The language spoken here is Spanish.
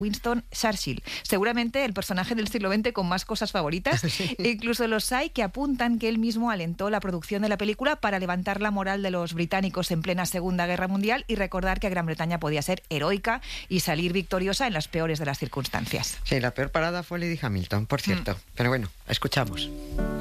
Winston Churchill, seguramente el personaje del siglo XX con más cosas favoritas. Sí. Incluso los hay que apuntan que él mismo alentó la producción de la película para levantar la moral de los británicos en plena Segunda Guerra Mundial y recordar que Gran Bretaña podía ser heroica y salir victoriosa en las peores de las circunstancias. Sí, la peor parada fue Lady Hamilton, por cierto. Pero bueno, escuchamos.